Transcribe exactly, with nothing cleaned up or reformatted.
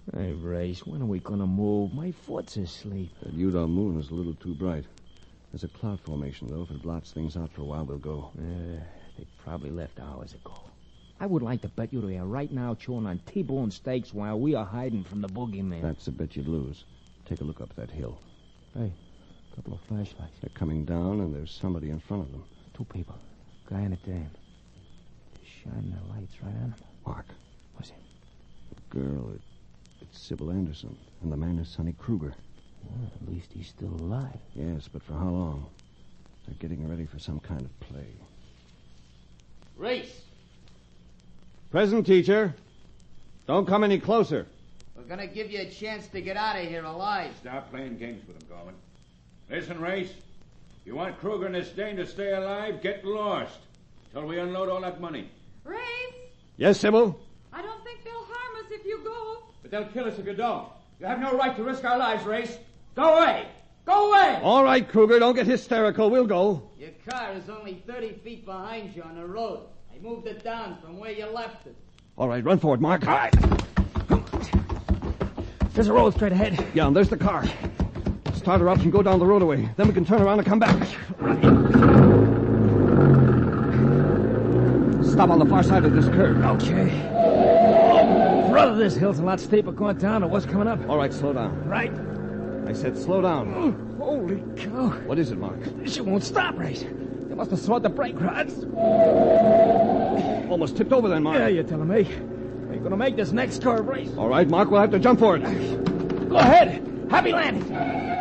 Hey, Race, when are we going to move? My foot's asleep. That Utah moon is a little too bright. There's a cloud formation, though. If it blots things out for a while, we'll go. Uh, they probably left hours ago. I would like to bet you they are right now chewing on T-bone steaks while we are hiding from the boogeyman. That's a bet you'd lose. Take a look up that hill. Hey, a couple of flashlights. They're coming down, and there's somebody in front of them. Two people. Guy and a dame. They're shining their lights right on them. Mark. What's it? The girl, it, it's Sybil Anderson, and the man is Sonny Kruger. Well, at least he's still alive. Yes, but for how long? They're getting ready for some kind of play. Race. Present, teacher. Don't come any closer. We're going to give you a chance to get out of here alive. Stop playing games with him, Gorman. Listen, Race. You want Kruger and his dame to stay alive? Get lost till we unload all that money. Race, Yes, Sybil? I don't think they'll harm us if you go. But they'll kill us if you don't. You have no right to risk our lives, Race. Go away. Go away. All right, Kruger, don't get hysterical. We'll go. Your car is only thirty feet behind you on the road. I moved it down from where you left it. All right, run for it, Mark. All right. There's a road straight ahead. Yeah, and there's the car. Start her up and go down the road away. Then we can turn around and come back. Stop on the far side of this curve. Okay. Oh, brother, this hill's a lot steeper going down than what's coming up. All right, slow down. Right. I said slow down. Oh, holy cow. What is it, Mark? She won't stop, Race. They must have sawed the brake rods. Almost tipped over then, Mark. Yeah, you're telling me. We're going to make this next curve, Race. All right, Mark, we'll have to jump for it. Go ahead. Happy landing.